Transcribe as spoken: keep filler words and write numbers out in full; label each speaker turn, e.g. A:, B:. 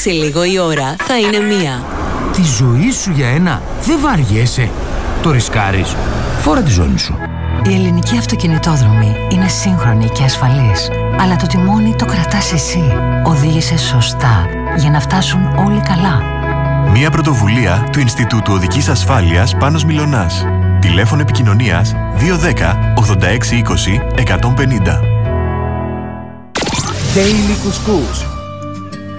A: Σε λίγο η ώρα θα είναι μία.
B: Τη ζωή σου για ένα δεν βαριέσαι. Το ρισκάρεις. Φόρα τη ζώνη σου.
C: Η ελληνική αυτοκινητόδρομη είναι σύγχρονη και ασφαλής. Αλλά το τιμόνι το κρατάς εσύ. Οδήγησε σωστά για να φτάσουν όλοι καλά.
D: Μια πρωτοβουλία του Ινστιτούτου Οδικής Ασφάλειας Πάνος Μιλωνάς. Τηλέφωνο επικοινωνίας δύο ένα μηδέν ογδόντα έξι είκοσι εκατόν πενήντα.
E: Daily Couscous.